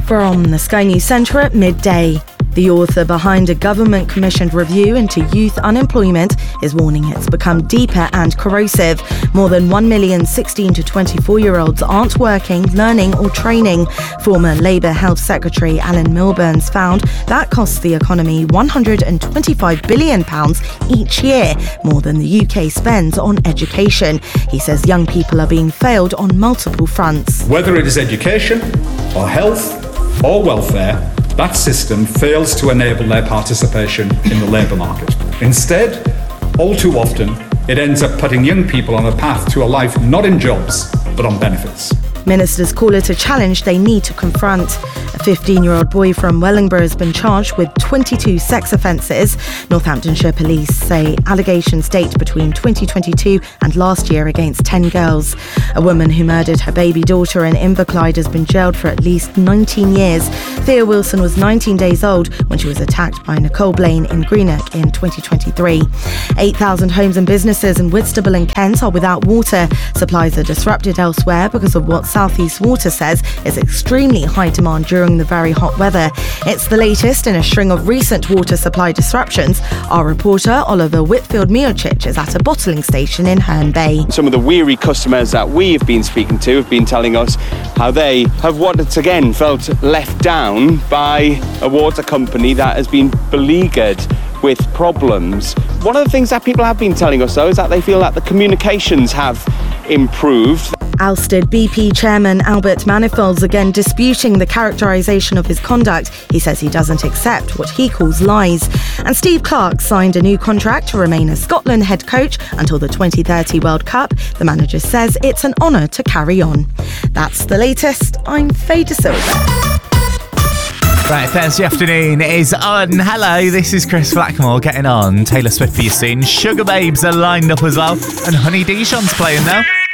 From the Sky News Centre at midday. The author behind a government-commissioned review into youth unemployment is warning it's become deeper and corrosive. More than 1 million 16 to 24-year-olds aren't working, learning or training. Former Labour Health Secretary Alan Milburns found that costs the economy £125 billion each year, more than the UK spends on education. He says young people are being failed on multiple fronts. Whether it is education or health or welfare, that system fails to enable their participation in the labour market. Instead, all too often, it ends up putting young people on a path to a life not in jobs, but on benefits. Ministers call it a challenge they need to confront. A 15-year-old boy from Wellingborough has been charged with 22 sex offences. Northamptonshire police say allegations date between 2022 and last year against 10 girls. A woman who murdered her baby daughter in Inverclyde has been jailed for at least 19 years. Thea Wilson was 19 days old when she was attacked by Nicole Blaine in Greenock in 2023. 8,000 homes and businesses in Whitstable and Kent are without water. Supplies are disrupted elsewhere because of what South East Water says is extremely high demand during the very hot weather. It's the latest in a string of recent water supply disruptions. Our reporter Oliver Whitfield-Miocic is at a bottling station in Herne Bay. Some of the weary customers that we have been speaking to have been telling us how they have once again felt left down by a water company that has been beleaguered with problems. One of the things that people have been telling us, though, is that they feel that the communications have improved. Ousted BP chairman Albert Manifold's again disputing the characterisation of his conduct. He says he doesn't accept what he calls lies. And Steve Clarke signed a new contract to remain as Scotland head coach until the 2030 World Cup. The manager says it's an honour to carry on. That's the latest. I'm Faye De Silva. Right, Thursday afternoon is on. Hello, this is Chris Blackmore getting on. Taylor Swift for you soon. Sugar Babes are lined up as well. And Honey Dijon's playing now.